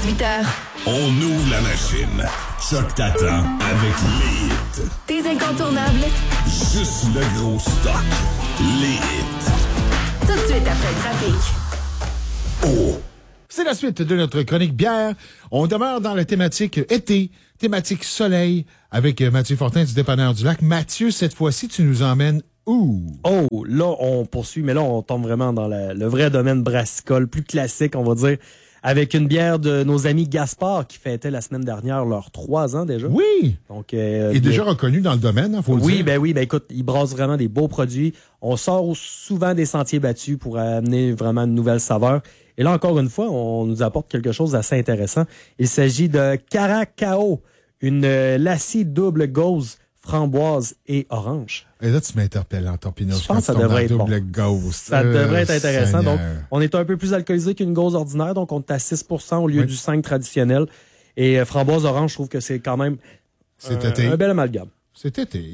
18h. On ouvre la machine. Choc t'attend avec les hits. Tes incontournables. Juste le gros stock. Les hits. Tout de suite après le trafic. Oh! C'est la suite de notre chronique bière. On demeure dans la thématique été, thématique soleil, avec Mathieu Fortin du Dépanneur du Lac. Mathieu, cette fois-ci, tu nous emmènes où? Oh, là, on poursuit, mais là, on tombe vraiment dans le vrai domaine brassicole, plus classique, on va dire, avec une bière de nos amis Gaspard qui fêtait la semaine dernière leurs 3 ans déjà. Oui! Donc, Et déjà reconnu dans le domaine, hein, faut le dire. Oui, écoute, ils brassent vraiment des beaux produits. On sort souvent des sentiers battus pour amener vraiment une nouvelle saveur. Et là, encore une fois, on nous apporte quelque chose d'assez intéressant. Il s'agit de Caracao, une lassie double gauze, framboise et orange. Et là, tu m'interpelles en torpinant. Je pense que ça devrait être double bon. gauze. Ça devrait être intéressant. Seigneur. Donc, on est un peu plus alcoolisé qu'une gauze ordinaire, donc on est à 6% au lieu du 5 traditionnel. Et framboise orange, je trouve que c'est quand même un bel amalgame. C'est été.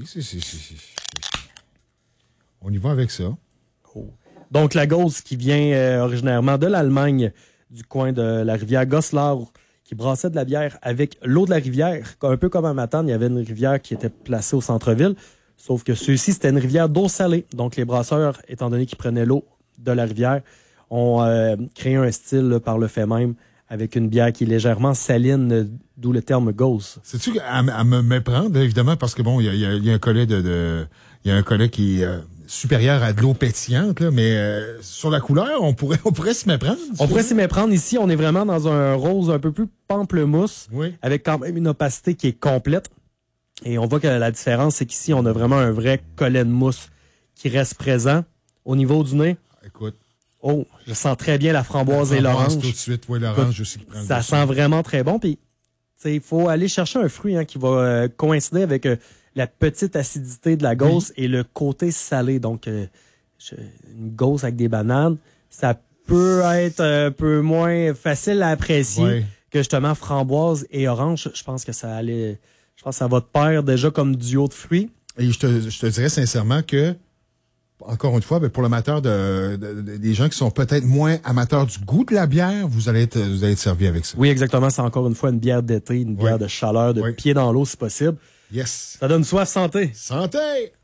On y va avec ça. Oh. Donc, la gauze qui vient originairement de l'Allemagne, du coin de la rivière Goslar, qui brassait de la bière avec l'eau de la rivière. Un peu comme à Matane, il y avait une rivière qui était placée au centre-ville. Sauf que ceux-ci, c'était une rivière d'eau salée. Donc, les brasseurs, étant donné qu'ils prenaient l'eau de la rivière, ont créé un style là, par le fait même avec une bière qui est légèrement saline, d'où le terme gauze. Sais-tu à me méprendre, évidemment, parce que bon, il y a un collet il y a un collet qui est supérieur à de l'eau pétillante, là, mais sur la couleur, on pourrait s'y méprendre. On pourrait s'y méprendre. Ici, on est vraiment dans un rose un peu plus pamplemousse, oui, avec quand même une opacité qui est complète. Et on voit que la différence, c'est qu'ici, on a vraiment un vrai collet de mousse qui reste présent. Au niveau du nez, écoute. Oh, je sens très bien la framboise et l'orange. Tout de suite, oui, l'orange aussi qui prend le ça dessus. sent vraiment très bon. Puis, il faut aller chercher un fruit qui va coïncider avec la petite acidité de la gauze et le côté salé. Donc, une gauze avec des bananes, ça peut être un peu moins facile à apprécier que justement framboise et orange. Je pense que ça va de pair déjà comme duo de fruits. Et je te dirais sincèrement que, encore une fois, pour l'amateur des gens qui sont peut-être moins amateurs du goût de la bière, vous allez être servi avec ça. Oui, exactement. C'est encore une fois une bière d'été, une bière de chaleur, de pied dans l'eau si possible. Yes. Ça donne soif, santé. Santé!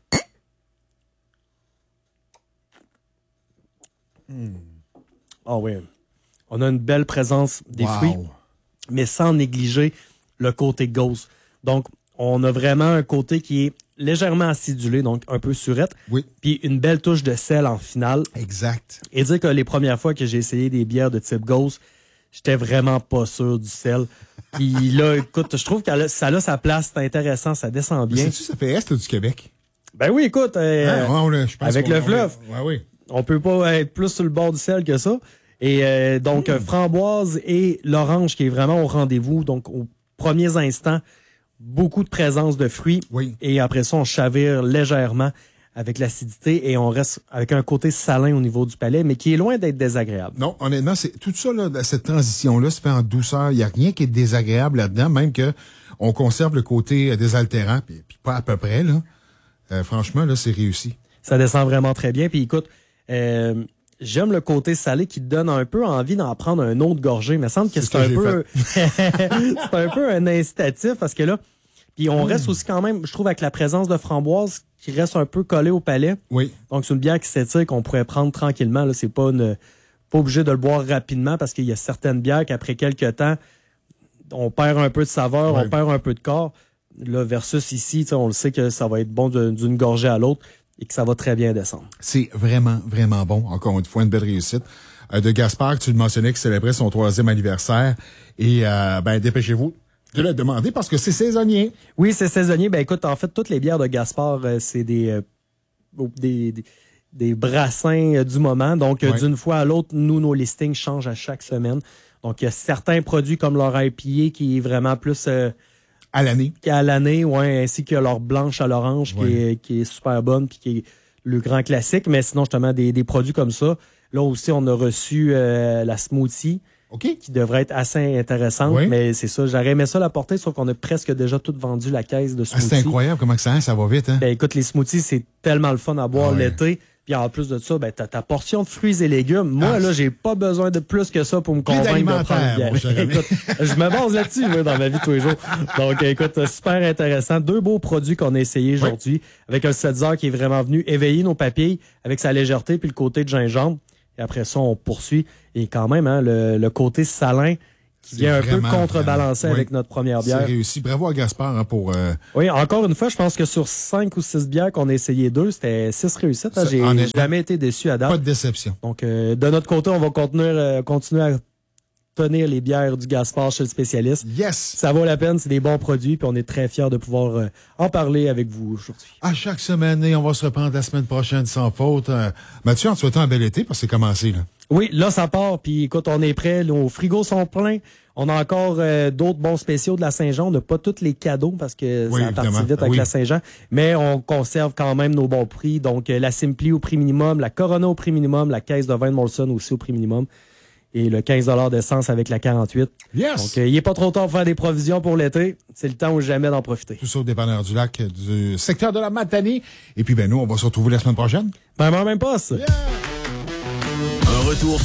Ah oui. On a une belle présence des fruits, mais sans négliger le côté gauze. Donc, on a vraiment un côté qui est légèrement acidulé, donc un peu surette. Oui. Puis une belle touche de sel en finale. Exact. Et dire que les premières fois que j'ai essayé des bières de type gauze, j'étais vraiment pas sûr du sel. Puis là, écoute, je trouve que ça a sa place, c'est intéressant, ça descend bien. Sais-tu, ça fait est du Québec? Ben oui, écoute, je pense avec le fleuve, on peut pas être plus sur le bord du sel que ça. Et donc, framboise et l'orange qui est vraiment au rendez-vous. Donc, aux premiers instants, beaucoup de présence de fruits. Oui. Et après ça, on chavire légèrement avec l'acidité et on reste avec un côté salin au niveau du palais, mais qui est loin d'être désagréable. Non, honnêtement, c'est tout ça, là, cette transition-là se fait en douceur. Il n'y a rien qui est désagréable là-dedans, même que on conserve le côté désaltérant, puis pas à peu près, là. Franchement, là, c'est réussi. Ça descend vraiment très bien. Puis écoute, j'aime le côté salé qui te donne un peu envie d'en prendre un autre gorgée. Mais il me semble que c'est un peu c'est un peu un incitatif parce que là, puis on reste aussi quand même, je trouve, avec la présence de framboise qui reste un peu collée au palais. Oui. Donc c'est une bière qui s'étire qu'on pourrait prendre tranquillement. Là, c'est pas obligé de le boire rapidement parce qu'il y a certaines bières qu'après quelques temps, on perd un peu de saveur, on perd un peu de corps. Là, versus ici, on le sait que ça va être bon d'une gorgée à l'autre et que ça va très bien descendre. C'est vraiment, vraiment bon. Encore une fois, une belle réussite. De Gaspard, tu le mentionnais, qui célébrait son 3e anniversaire. Et dépêchez-vous de le demander parce que c'est saisonnier. Oui, c'est saisonnier. Ben écoute, en fait, toutes les bières de Gaspard, c'est des brassins du moment. Donc, d'une fois à l'autre, nos listings changent à chaque semaine. Donc, il y a certains produits comme leur IPA qui est vraiment plus... à l'année. À l'année, ainsi que leur blanche à l'orange qui est super bonne puis qui est le grand classique. Mais sinon, justement, des produits comme ça. Là aussi, on a reçu la smoothie qui devrait être assez intéressante. Oui. Mais c'est ça, j'aurais aimé ça la porter, sauf qu'on a presque déjà tout vendu la caisse de smoothies. C'est incroyable comment ça va vite. Hein? Ben écoute, les smoothies, c'est tellement le fun à boire l'été. Puis en plus de ça, ben, t'as ta portion de fruits et légumes. Moi, là, j'ai pas besoin de plus que ça pour me convaincre de prendre une bière. Écoute, je me base là-dessus, moi, dans ma vie tous les jours. Donc, écoute, super intéressant. 2 beaux produits qu'on a essayés aujourd'hui, avec un 7 heures qui est vraiment venu éveiller nos papilles avec sa légèreté puis le côté de gingembre. Et après ça, on poursuit. Et quand même, hein, le côté salin qui vient un peu contrebalancer avec notre première bière. C'est réussi. Bravo à Gaspard hein, pour... Oui, encore une fois, je pense que sur 5 ou 6 bières qu'on a essayé 2, c'était 6 réussites. Hein. J'ai jamais été déçu à date. Pas de déception. Donc, de notre côté, on va continuer à tenir les bières du Gaspard chez le spécialiste. Yes! Ça vaut la peine, c'est des bons produits, puis on est très fiers de pouvoir en parler avec vous aujourd'hui. À chaque semaine, et on va se reprendre la semaine prochaine sans faute. Mathieu, en te souhaitant un bel été, parce que c'est commencé, là. Oui, là, ça part, puis écoute, on est prêts, nos frigos sont pleins. On a encore d'autres bons spéciaux de la Saint-Jean. On n'a pas tous les cadeaux parce que ça a parti vite avec la Saint-Jean. Mais on conserve quand même nos bons prix. Donc, la Simply au prix minimum, la Corona au prix minimum, la caisse de vin de Molson aussi au prix minimum. Et le 15 $ d'essence avec la 48. Yes! Donc, il n'est pas trop tard pour faire des provisions pour l'été. C'est le temps ou jamais d'en profiter. Tout ça au dépanneur du lac du secteur de la Matanie. Et puis, ben nous, on va se retrouver la semaine prochaine. Ben, même pas ça. Un retour